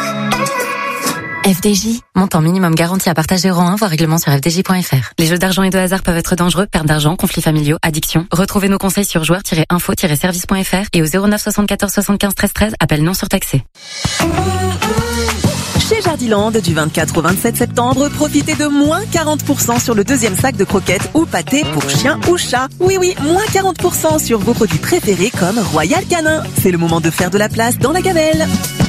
FDJ, montant minimum garanti à partage euro 1, voire règlement sur fdj.fr. Les jeux d'argent et de hasard peuvent être dangereux, perte d'argent, conflits familiaux, addiction. Retrouvez nos conseils sur joueurs-info-service.fr et au 09 74 75 13 13, appel non surtaxé. Chez Jardiland, du 24 au 27 septembre, profitez de moins 40% sur le deuxième sac de croquettes ou pâtés pour chien ou chat. Oui, moins 40% sur vos produits préférés comme Royal Canin. C'est le moment de faire de la place dans la gamelle.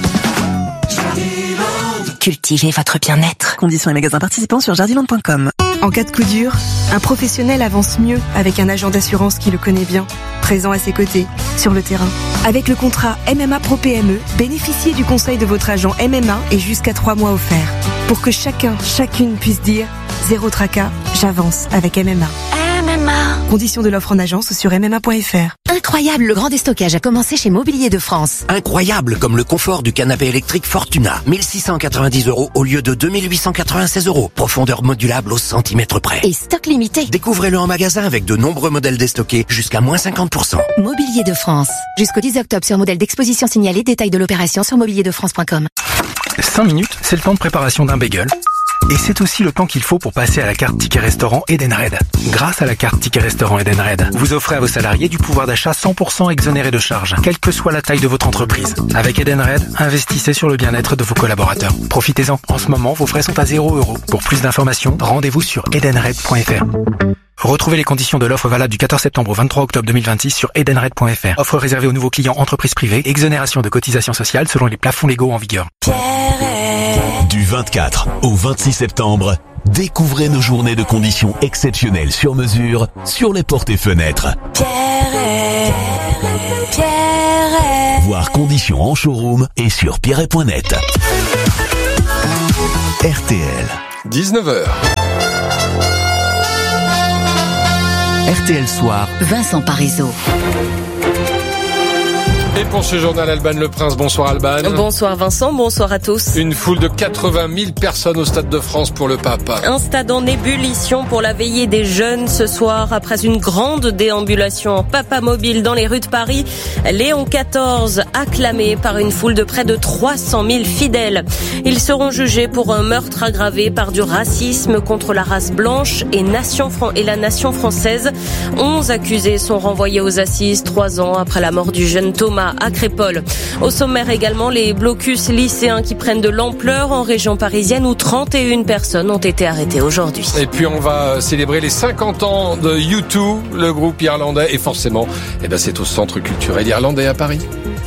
Cultivez votre bien-être. Conditions et magasins participants sur jardiland.com. En cas de coup dur, un professionnel avance mieux avec un agent d'assurance qui le connaît bien, présent à ses côtés, sur le terrain. Avec le contrat MMA Pro PME, bénéficiez du conseil de votre agent MMA et jusqu'à 3 mois offerts. Pour que chacune puisse dire « Zéro tracas, j'avance avec MMA ». Conditions de l'offre en agence ou sur MMA.fr. Incroyable, le grand déstockage a commencé chez Mobilier de France. Incroyable, comme le confort du canapé électrique Fortuna. 1690 € au lieu de 2896 €. Profondeur modulable au centimètre près. Et stock limité. Découvrez-le en magasin avec de nombreux modèles déstockés jusqu'à moins 50%. Mobilier de France. Jusqu'au 10 octobre sur modèle d'exposition signalé. Détail de l'opération sur mobilierdefrance.com. 5 minutes, c'est le temps de préparation d'un bagel. Et c'est aussi le temps qu'il faut pour passer à la carte Ticket Restaurant Edenred. Grâce à la carte Ticket Restaurant Edenred, vous offrez à vos salariés du pouvoir d'achat 100% exonéré de charges, quelle que soit la taille de votre entreprise. Avec Edenred, investissez sur le bien-être de vos collaborateurs. Profitez-en. En ce moment, vos frais sont à 0 €. Pour plus d'informations, rendez-vous sur edenred.fr. Retrouvez les conditions de l'offre valable du 14 septembre au 23 octobre 2026 sur edenred.fr. Offre réservée aux nouveaux clients entreprises privées. Exonération de cotisations sociales selon les plafonds légaux en vigueur. Du 24 au 26 septembre, découvrez nos journées de conditions exceptionnelles sur mesure sur les portes et fenêtres. Voir conditions en showroom et sur pierret.net. RTL. 19h. RTL Soir. Vincent Parisot. Et pour ce journal, Alban Le Prince. Bonsoir Alban. Bonsoir Vincent, bonsoir à tous. Une foule de 80 000 personnes au Stade de France pour le pape. Un stade en ébullition pour la veillée des jeunes ce soir. Après une grande déambulation en papamobile dans les rues de Paris, Léon XIV acclamé par une foule de près de 300 000 fidèles. Ils seront jugés pour un meurtre aggravé par du racisme contre la race blanche et la nation française. 11 accusés sont renvoyés aux assises 3 ans après la mort du jeune Thomas à Crépol. Au sommaire également, les blocus lycéens qui prennent de l'ampleur en région parisienne où 31 personnes ont été arrêtées aujourd'hui. Et puis on va célébrer les 50 ans de U2, le groupe irlandais, et forcément, c'est au Centre culturel irlandais à Paris.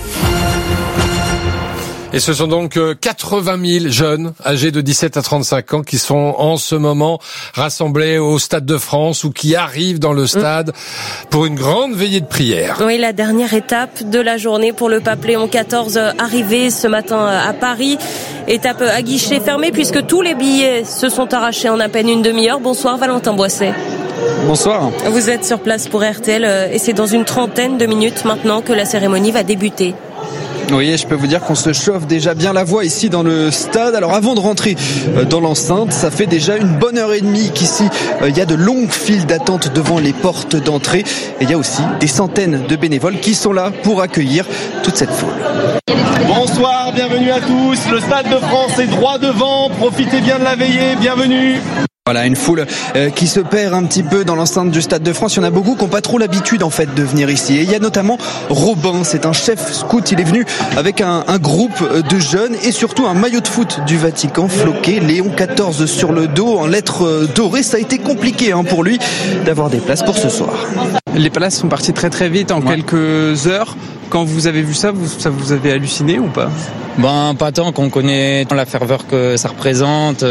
Et ce sont donc 80 000 jeunes âgés de 17 à 35 ans qui sont en ce moment rassemblés au Stade de France ou qui arrivent dans le stade pour une grande veillée de prière. Oui, la dernière étape de la journée pour le pape Léon XIV arrivé ce matin à Paris. Étape à guichet fermé puisque tous les billets se sont arrachés en à peine une demi-heure. Bonsoir Valentin Boisset. Bonsoir. Vous êtes sur place pour RTL et c'est dans une trentaine de minutes maintenant que la cérémonie va débuter. Oui, je peux vous dire qu'on se chauffe déjà bien la voix ici dans le stade. Alors avant de rentrer dans l'enceinte, ça fait déjà une bonne heure et demie qu'ici il y a de longues files d'attente devant les portes d'entrée. Et il y a aussi des centaines de bénévoles qui sont là pour accueillir toute cette foule. Bonsoir, bienvenue à tous. Le Stade de France est droit devant. Profitez bien de la veillée, bienvenue. Voilà, une foule qui se perd un petit peu dans l'enceinte du Stade de France. Il y en a beaucoup qui n'ont pas trop l'habitude en fait de venir ici. Et il y a notamment Robin, c'est un chef scout. Il est venu avec un groupe de jeunes et surtout un maillot de foot du Vatican floqué, Léon XIV sur le dos en lettres dorées. Ça a été compliqué pour lui d'avoir des places pour ce soir. Les places sont parties très très vite en quelques heures. Quand vous avez vu ça, ça vous avez halluciné ou pas ? Pas tant, qu'on connaît la ferveur que ça représente.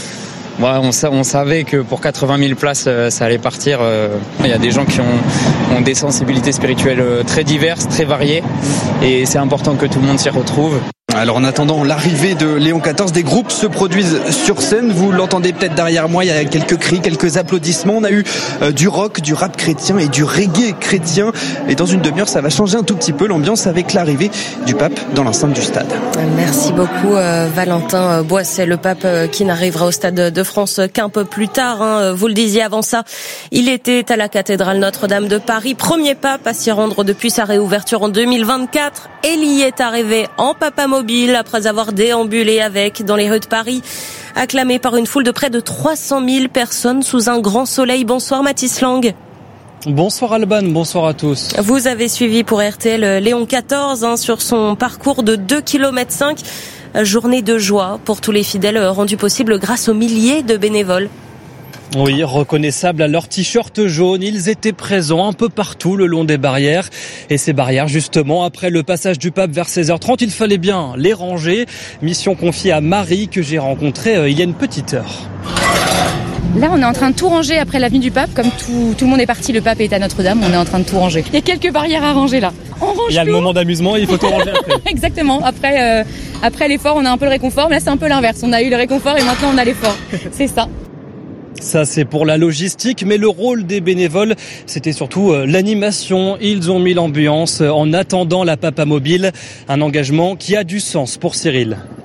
On savait que pour 80 000 places, ça allait partir. Il y a des gens qui ont des sensibilités spirituelles très diverses, très variées. Et c'est important que tout le monde s'y retrouve. Alors en attendant l'arrivée de Léon XIV, des groupes se produisent sur scène. Vous l'entendez peut-être derrière moi, il y a quelques cris, quelques applaudissements. On a eu du rock, du rap chrétien et du reggae chrétien. Et dans une demi-heure, ça va changer un tout petit peu l'ambiance avec l'arrivée du pape dans l'enceinte du stade. Merci beaucoup Valentin Boisset, le pape qui n'arrivera au Stade de France qu'un peu plus tard. Vous le disiez avant ça, il était à la cathédrale Notre-Dame de Paris. Premier pape à s'y rendre depuis sa réouverture en 2024. Et il y est arrivé en papamobile après avoir déambulé dans les rues de Paris, acclamé par une foule de près de 300 000 personnes sous un grand soleil. Bonsoir Mathis Lang. Bonsoir Alban, bonsoir à tous. Vous avez suivi pour RTL Léon XIV sur son parcours de 2,5 km. Journée de joie pour tous les fidèles rendue possible grâce aux milliers de bénévoles. Oui, reconnaissables à leur t-shirt jaune, ils étaient présents un peu partout le long des barrières. Et ces barrières, justement, après le passage du pape vers 16h30, il fallait bien les ranger. Mission confiée à Marie que j'ai rencontrée il y a une petite heure. Là, on est en train de tout ranger après l'avenue du pape. Comme tout le monde est parti, le pape est à Notre-Dame, on est en train de tout ranger. Il y a quelques barrières à ranger là. On range il y a tout. Le moment d'amusement, il faut tout ranger après. Exactement. Après l'effort, on a un peu le réconfort. Mais là, c'est un peu l'inverse. On a eu le réconfort et maintenant on a l'effort. C'est ça. Ça, c'est pour la logistique, mais le rôle des bénévoles, c'était surtout l'animation. Ils ont mis l'ambiance en attendant la papamobile, un engagement qui a du sens pour Cyril.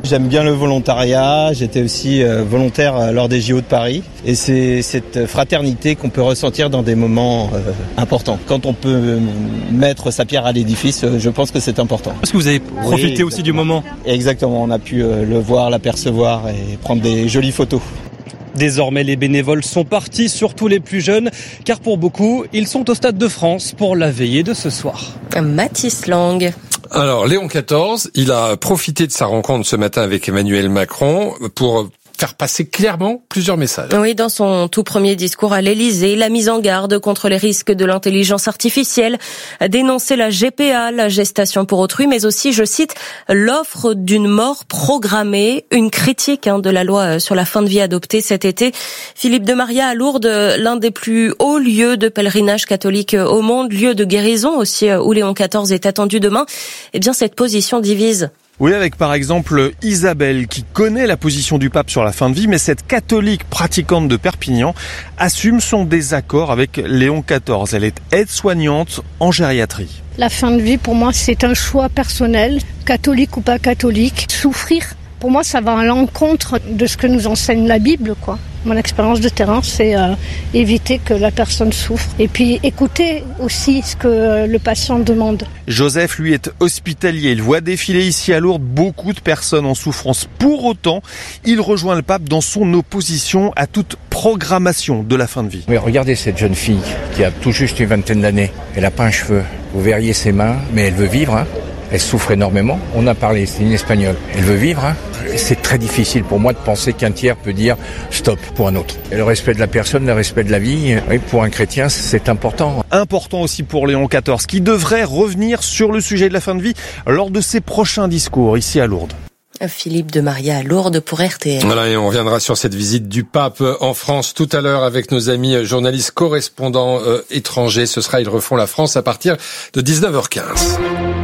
J'aime bien le volontariat, j'étais aussi volontaire lors des JO de Paris et c'est cette fraternité qu'on peut ressentir dans des moments importants. Quand on peut mettre sa pierre à l'édifice, je pense que c'est important. Est-ce que vous avez profité aussi du moment ? Exactement, on a pu le voir, l'apercevoir et prendre des jolies photos. Désormais, les bénévoles sont partis, surtout les plus jeunes, car pour beaucoup, ils sont au Stade de France pour la veillée de ce soir. Mathis Lang. Alors, Léon XIV, il a profité de sa rencontre ce matin avec Emmanuel Macron pour faire passer clairement plusieurs messages. Oui, dans son tout premier discours à l'Élysée, la mise en garde contre les risques de l'intelligence artificielle, dénoncer la GPA, la gestation pour autrui, mais aussi, je cite, l'offre d'une mort programmée, une critique de la loi sur la fin de vie adoptée cet été. Philippe de Maria à Lourdes, l'un des plus hauts lieux de pèlerinage catholique au monde, lieu de guérison aussi où Léon XIV est attendu demain. Eh bien, cette position divise. Oui, avec par exemple Isabelle qui connaît la position du pape sur la fin de vie, mais cette catholique pratiquante de Perpignan assume son désaccord avec Léon XIV. Elle est aide-soignante en gériatrie. La fin de vie, pour moi, c'est un choix personnel, catholique ou pas catholique. Souffrir, pour moi, ça va à l'encontre de ce que nous enseigne la Bible, quoi. Mon expérience de terrain, c'est éviter que la personne souffre et puis écouter aussi ce que le patient demande. Joseph, lui, est hospitalier. Il voit défiler ici à Lourdes beaucoup de personnes en souffrance. Pour autant, il rejoint le pape dans son opposition à toute programmation de la fin de vie. Oui, regardez cette jeune fille qui a tout juste une vingtaine d'années. Elle n'a pas un cheveu. Vous verriez ses mains, mais elle veut vivre, Elle souffre énormément. On a parlé, c'est une Espagnole. Elle veut vivre, C'est très difficile pour moi de penser qu'un tiers peut dire stop pour un autre. Et le respect de la personne, le respect de la vie, oui, pour un chrétien, c'est important. Important aussi pour Léon XIV, qui devrait revenir sur le sujet de la fin de vie lors de ses prochains discours ici à Lourdes. Philippe de Maria à Lourdes pour RTL. Voilà, et on reviendra sur cette visite du pape en France tout à l'heure avec nos amis journalistes correspondants étrangers. Ce sera Ils refont la France à partir de 19h15.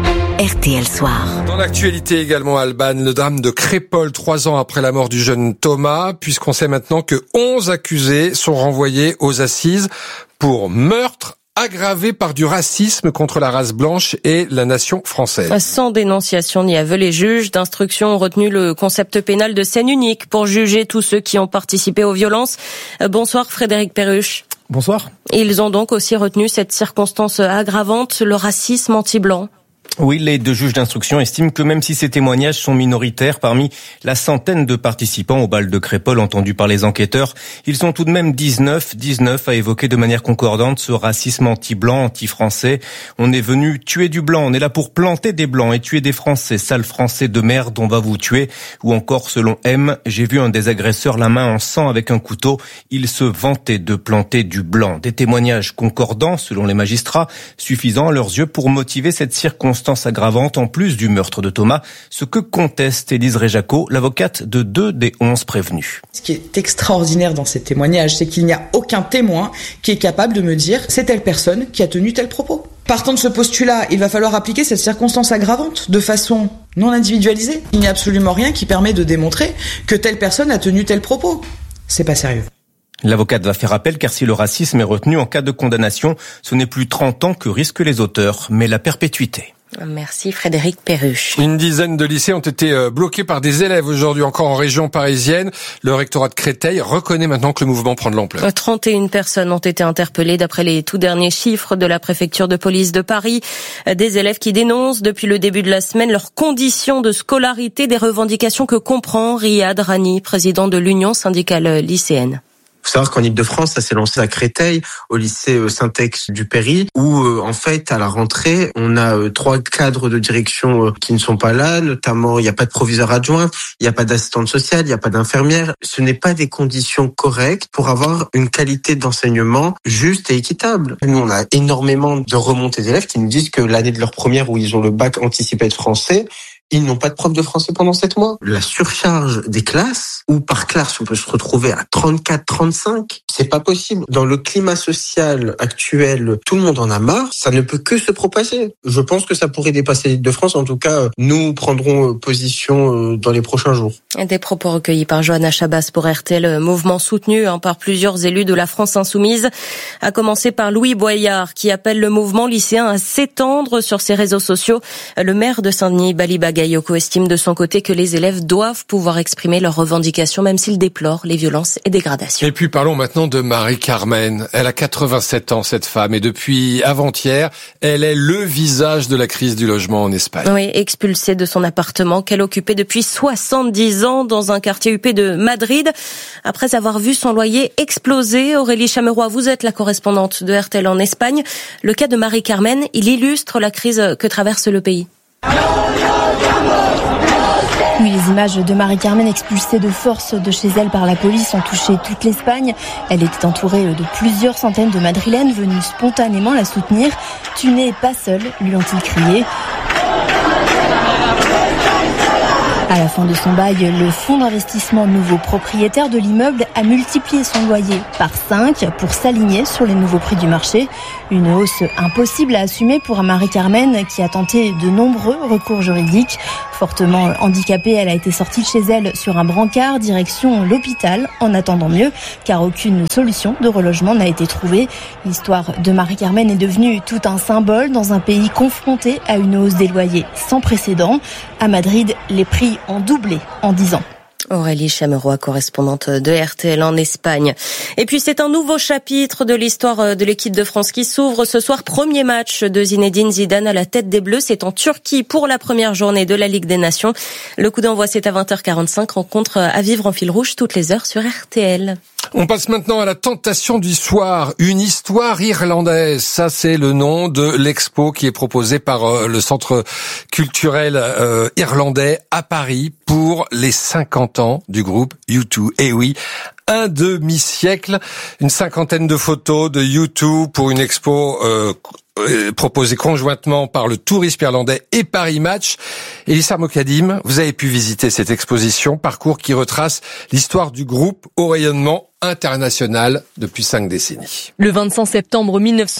RTL Soir. Dans l'actualité également, Alban, le drame de Crépol, 3 ans après la mort du jeune Thomas, puisqu'on sait maintenant que 11 accusés sont renvoyés aux assises pour meurtre aggravé par du racisme contre la race blanche et la nation française. Sans dénonciation ni aveu, les juges d'instruction ont retenu le concept pénal de scène unique pour juger tous ceux qui ont participé aux violences. Bonsoir Frédéric Perruche. Bonsoir. Ils ont donc aussi retenu cette circonstance aggravante, le racisme anti-blanc. Oui, les 2 juges d'instruction estiment que même si ces témoignages sont minoritaires parmi la centaine de participants au bal de Crépol entendus par les enquêteurs, ils sont tout de même 19 à évoquer de manière concordante ce racisme anti-blanc, anti-français. On est venu tuer du blanc, on est là pour planter des blancs et tuer des Français, sales Français de merde, on va vous tuer. Ou encore, selon M, j'ai vu un des agresseurs la main en sang avec un couteau, il se vantait de planter du blanc. Des témoignages concordants, selon les magistrats, suffisants à leurs yeux pour motiver cette circonstance aggravante en plus du meurtre de Thomas, ce que conteste Élise Réjaco, l'avocate de 2 des 11 prévenus. Ce qui est extraordinaire dans ces témoignages, c'est qu'il n'y a aucun témoin qui est capable de me dire c'est telle personne qui a tenu tel propos. Partant de ce postulat, il va falloir appliquer cette circonstance aggravante de façon non individualisée. Il n'y a absolument rien qui permet de démontrer que telle personne a tenu tel propos. C'est pas sérieux. L'avocate va faire appel car si le racisme est retenu en cas de condamnation, ce n'est plus 30 ans que risquent les auteurs, mais la perpétuité. Merci Frédéric Perruche. Une dizaine de lycées ont été bloqués par des élèves aujourd'hui encore en région parisienne. Le rectorat de Créteil reconnaît maintenant que le mouvement prend de l'ampleur. 31 personnes ont été interpellées d'après les tout derniers chiffres de la préfecture de police de Paris. Des élèves qui dénoncent depuis le début de la semaine leurs conditions de scolarité, des revendications que comprend Riyad Rani, président de l'Union syndicale lycéenne. Il faut savoir qu'en Ile-de-France, ça s'est lancé à Créteil, au lycée Saint-Ex du Péry, où en fait, à la rentrée, on a 3 cadres de direction qui ne sont pas là, notamment il n'y a pas de proviseur adjoint, il n'y a pas d'assistante sociale, il n'y a pas d'infirmière. Ce n'est pas des conditions correctes pour avoir une qualité d'enseignement juste et équitable. Nous, on a énormément de remontées d'élèves qui nous disent que l'année de leur première où ils ont le bac anticipé de français, ils n'ont pas de prof de français pendant 7 mois. La surcharge des classes, où par classe on peut se retrouver à 34, 35, c'est pas possible. Dans le climat social actuel, tout le monde en a marre, ça ne peut que se propager. Je pense que ça pourrait dépasser l'Île-de-France. En tout cas, nous prendrons position dans les prochains jours. Des propos recueillis par Johanna Chabas pour RTL, mouvement soutenu par plusieurs élus de la France insoumise, à commencer par Louis Boyard, qui appelle le mouvement lycéen à s'étendre sur ses réseaux sociaux. Le maire de Saint-Denis, Bali Baga, Bagayoko estime de son côté que les élèves doivent pouvoir exprimer leurs revendications, même s'ils déplorent les violences et dégradations. Et puis parlons maintenant de Marie-Carmen. Elle a 87 ans, cette femme, et depuis avant-hier, elle est le visage de la crise du logement en Espagne. Oui, expulsée de son appartement qu'elle occupait depuis 70 ans dans un quartier huppé de Madrid, après avoir vu son loyer exploser. Aurélie Chameroy, vous êtes la correspondante de RTL en Espagne. Le cas de Marie-Carmen, il illustre la crise que traverse le pays. Oui, les images de Marie-Carmen expulsée de force de chez elle par la police ont touché toute l'Espagne. Elle était entourée de plusieurs centaines de Madrilènes venus spontanément la soutenir. « Tu n'es pas seule », lui ont-ils crié. À la fin de son bail, le fonds d'investissement nouveau propriétaire de l'immeuble a multiplié son loyer par 5 pour s'aligner sur les nouveaux prix du marché. Une hausse impossible à assumer pour Marie-Carmen qui a tenté de nombreux recours juridiques. Fortement handicapée, elle a été sortie de chez elle sur un brancard direction l'hôpital en attendant mieux car aucune solution de relogement n'a été trouvée. L'histoire de Marie-Carmen est devenue tout un symbole dans un pays confronté à une hausse des loyers sans précédent. À Madrid, les prix ont doublé en 10 ans. Aurélie Chameroy, correspondante de RTL en Espagne. Et puis c'est un nouveau chapitre de l'histoire de l'équipe de France qui s'ouvre ce soir. Premier match de Zinedine Zidane à la tête des Bleus. C'est en Turquie pour la première journée de la Ligue des Nations. Le coup d'envoi, c'est à 20h45. Rencontre à vivre en fil rouge toutes les heures sur RTL. On passe maintenant à la tentation du soir, une histoire irlandaise. Ça, c'est le nom de l'expo qui est proposée par le Centre culturel irlandais à Paris pour les 50 ans du groupe U2. Et oui, un demi-siècle, une cinquantaine de photos de U2 pour une expo proposée conjointement par le Tourisme irlandais et Paris Match. Elissa Mokadim, vous avez pu visiter cette exposition, parcours qui retrace l'histoire du groupe au rayonnement international depuis 5 décennies. Le 25 septembre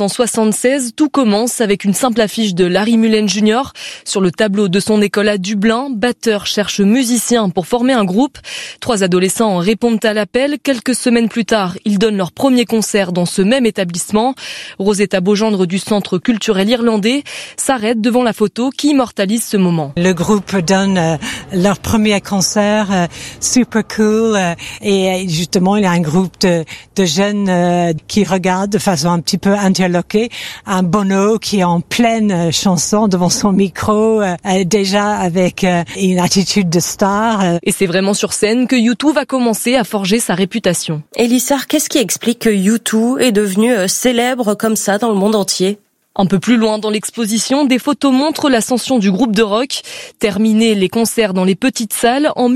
1976, tout commence avec une simple affiche de Larry Mullen Jr. Sur le tableau de son école à Dublin, batteur cherche musicien pour former un groupe. 3 adolescents répondent à l'appel. Quelques semaines plus tard, ils donnent leur premier concert dans ce même établissement. Rosetta Beaugendre du Centre culturel irlandais s'arrête devant la photo qui immortalise ce moment. Le groupe donne leur premier concert, super cool, et justement il y a un groupe de jeunes qui regardent de façon un petit peu interloquée un Bono qui est en pleine chanson devant son micro, déjà avec une attitude de star. Et c'est vraiment sur scène que U2 va commencer à forger sa réputation. Elissa, qu'est-ce qui explique que U2 est devenu célèbre comme ça dans le monde entier ? Un peu plus loin dans l'exposition, des photos montrent l'ascension du groupe de rock. Terminés les concerts dans les petites salles, en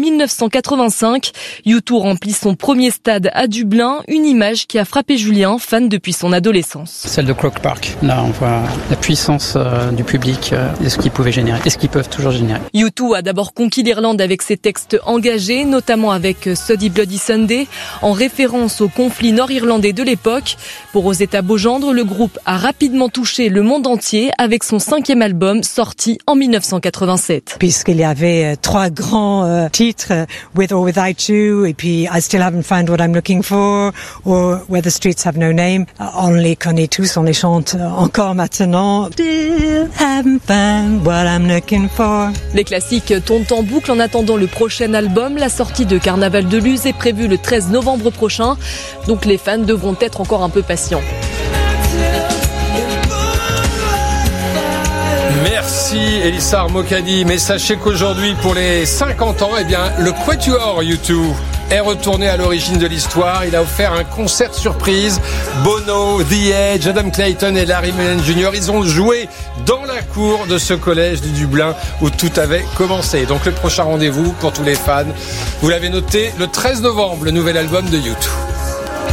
1985, U2 remplit son premier stade à Dublin, une image qui a frappé Julien, fan depuis son adolescence. Celle de Croke Park. Là, on voit la puissance du public et ce qu'ils pouvaient générer, et ce qu'ils peuvent toujours générer. U2 a d'abord conquis l'Irlande avec ses textes engagés, notamment avec Study Bloody Sunday, en référence au conflit nord-irlandais de l'époque. Pour Rosetta Beaugendre, le groupe a rapidement touché le monde entier avec son 5e album sorti en 1987. Puisqu'il y avait 3 grands titres, With or Without You, et puis I Still Haven't Found What I'm Looking For, ou Where the Streets Have No Name. On les connaît tous, on les chante encore maintenant. Still haven't found what I'm looking for. Les classiques tournent en boucle en attendant le prochain album. La sortie de Carnaval de Luz est prévue le 13 novembre prochain, donc les fans devront être encore un peu patients. Merci Elissa Mokadim. Mais sachez qu'aujourd'hui, pour les 50 ans, le Quatuor U2 est retourné à l'origine de l'histoire. Il a offert un concert surprise. Bono, The Edge, Adam Clayton et Larry Mullen Jr. Ils ont joué dans la cour de ce collège du Dublin où tout avait commencé. Donc le prochain rendez-vous pour tous les fans, vous l'avez noté, le 13 novembre, le nouvel album de U2.